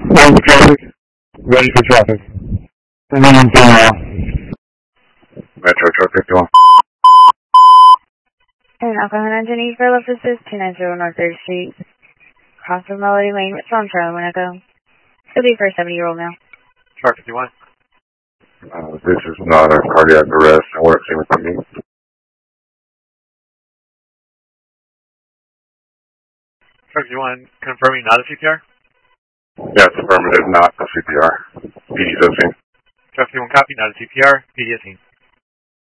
Ready for traffic? Ready for traffic. And then Metro Truck 51. And Alpha 190 for left assist 290 North 3rd Street. Cross of Melody Lane, from Charlie Winneco. It'll be for a 70-year-old male. Truck 51. This is not a cardiac arrest. I work same with me. Truck 51, confirming not a CPR? Yeah, it's affirmative, not a CPR. PD 17. Truck 51, copy, not a CPR. PD 18.